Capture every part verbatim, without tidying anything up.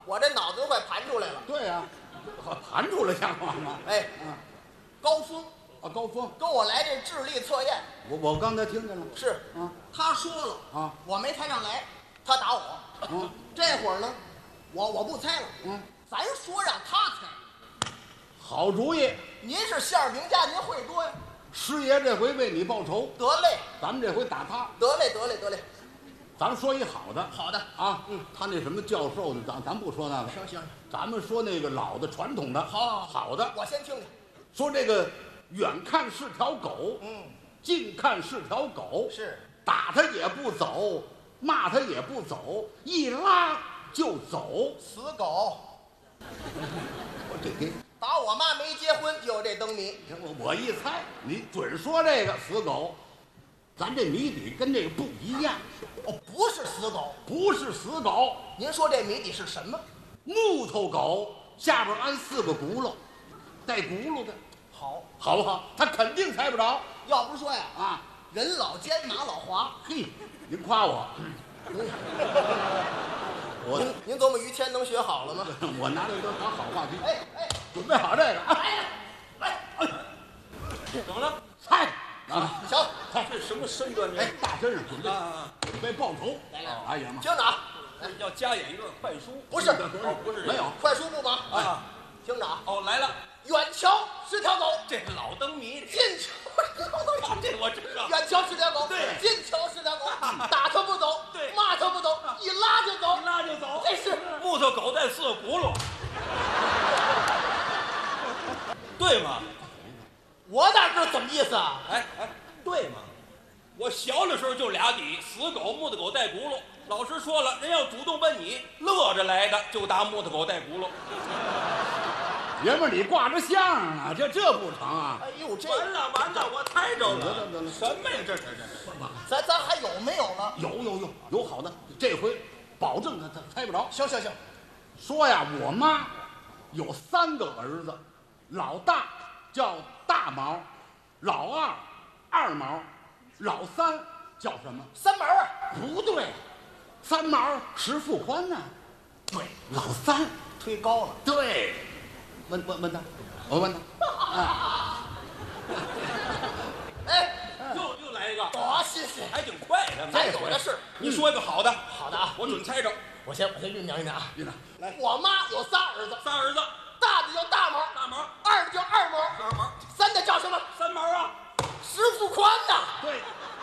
我这脑子都快盘出来了。 对呀、啊，盘出来像话吗？ 哎， 啊， 高峰啊，高峰跟我来这智力测验， 我我刚才听见了。 是啊， 他说了啊， 我没猜上来，他打我。 嗯， 这会儿呢，我我不猜了。 嗯， 咱说让他猜。 好主意。 您是相声名家，您会多呀。 师爷这回为你报仇， 得嘞， 咱们这回打他。 得嘞，得嘞，得嘞。 咱们说一好的。 好的啊，嗯，他那什么教授的，咱咱不说那个。 行行， 咱们说那个老的传统的。 好， 好的。 我先听听。 说这个远看是条狗， 嗯， 近看是条狗， 是打他也不走，骂他也不走，一拉就走。 死狗。 我这给打我妈没结婚就有这灯谜。 我我一猜，你准说这个死狗。咱这谜底跟这个不一样。 哦，不是死狗。 不是死狗。 您说这谜底是什么？ 木头狗下边安四个轱辘，带轱辘的， 好， 好不好？他肯定猜不着。 要不是说呀， 啊， 人老奸马老滑。 嘿，您夸我。我您您琢磨于谦能学好了吗？ 我拿这都当好话题。 哎哎， 准备好这个。 来来，哎， 怎么了？ 猜啊！ 行， 这什么身段？ 哎，大身上准备啊， 准备报仇。 来来， 哎呀妈！ 听着啊， 要加演一段快书？ 不是哦，不是， 没有。 快书不忙啊。 听着啊， 哦，来了， 远瞧是条狗， 这老灯谜， 近瞧这我知道。 远瞧是条狗， 对近瞧是条狗，打它不走， 对骂它不走，一拉就走， 一拉就走， 这是木头狗带四个轱辘，对吗？ 我哪知道怎么意思啊？ 哎哎，对吗？我小的时候就俩底，死狗、木头狗带轱辘。老师说了，人要主动问你，乐着来的就答木头狗带轱辘。 爷们儿，你挂着相声呢，这这不成啊？ 哎呦，这完了完了，我猜着得了。 了得了什么呀？这这这这！ 咱咱还有没有了？ 有有有有好的，这回保证他他猜不着。 行行行， 说呀，我妈有三个儿子，老大叫大毛，老二二毛，老三叫什么？ 三毛啊， 不对，三毛石富宽呢？对，老三忒高了。 对。问问问他，我问他。啊， 哎， 又又来一个， 多新鲜！ 还挺快的。 咱有的是。 你说一个好的， 好的啊， 我准猜着。 我先我先酝酿酝酿啊。 队长，来， 我妈有仨儿子， 仨儿子， 大的叫大毛， 大毛、 二的叫二毛， 二毛、 三的叫什么？ 三毛啊。 石富宽呐。 对。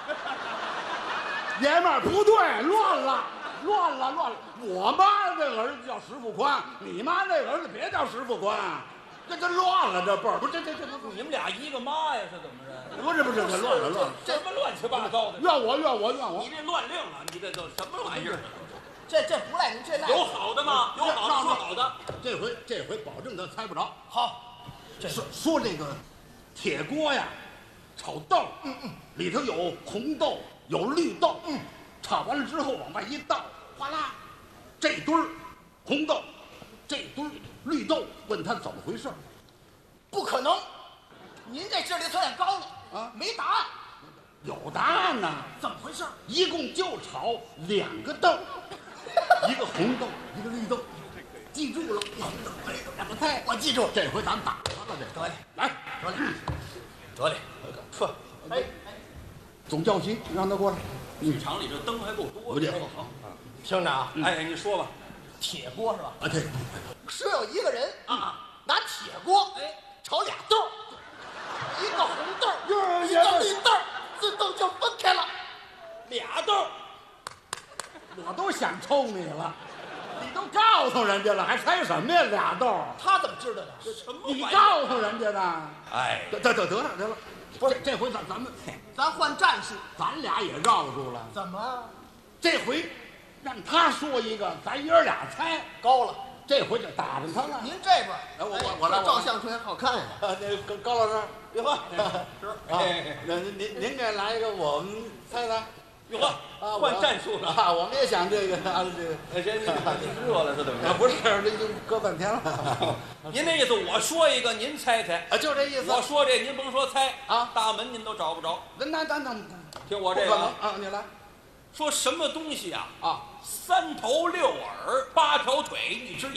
爷们儿不对，乱了，乱了，乱了。我妈那个儿子叫石富宽，你妈那个儿子别叫石富宽，这这乱了，这辈儿不是这这这不你们俩一个妈呀？是怎么着？ 不是不是，这乱了乱了。 什么乱七八糟的？ 怨我怨我怨我你！这乱令了，你这都什么玩意儿？ 这这不赖您，这赖有好的吗？有好的说好的。 这回这回保证他猜不着。 好。这说说这个铁锅呀，炒豆，嗯嗯，里头有红豆有绿豆，嗯，炒完了之后往外一倒，哗啦，这堆儿红豆，这堆儿绿豆，问他怎么回事？ 不可能，您这智力测验高了啊， 没答案。 有答案呢。 怎么回事？ 一共就炒两个豆，一个红豆，一个绿豆，记住了。红豆绿豆两个菜， 我记住。 这回咱打他了，这得嘞， 来， 得嘞，得嘞。呵，哎， 总教习让他过来。 剧场里这灯还够多的。 不见好听着啊， 哎，你说吧。 铁锅是吧？ 啊，对， 是有一个人啊， 拿铁锅哎炒俩豆儿，一个红豆儿， 哟一个绿豆儿，自动就分开了。 俩豆儿， 我都想抽你了，你都告诉人家了，还猜什么呀？俩豆儿， 他怎么知道的？ 什么你玩意儿？ 告诉人家的。 哎， 得得得得了得了，不是这回咱咱们咱换战术。 咱俩也绕住了， 怎么这回让他说一个，咱爷儿俩猜， 高了？ 这回就打着他了。 您这边儿， 哎我我哎我来我来照相特别好看呀。 啊，那高高老师， 哟呵， 是啊，那您您您给来一个，我们猜猜。 哟呵， 啊， 换战术了。 啊！我们也想这个啊，这个哎，谁你热了是怎么着？ 啊，不是，这已经搁半天了。 您那意思，我说一个，您猜猜。 啊，就这意思。 我说这，您甭说猜啊， 大门您都找不着。 那那那那， 听我这个啊， 啊，你来。 说什么东西啊？ 啊， 三头六耳，八条腿，一只眼。